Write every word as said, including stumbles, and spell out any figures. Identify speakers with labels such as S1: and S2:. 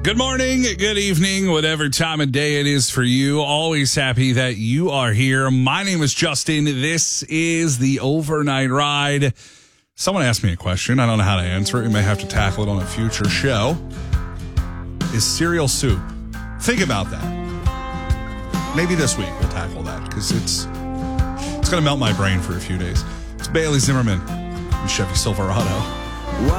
S1: Good morning, good evening, whatever time of day it is for you. Always happy that you are here. My name is Justin. This is the Overnight Ride. Someone asked me a question. I don't know how to answer it. We may have to tackle it on a future show. Is cereal soup? Think about that. Maybe this week we'll tackle that because it's it's going to melt my brain for a few days. It's Bailey Zimmerman and Chevy Silverado.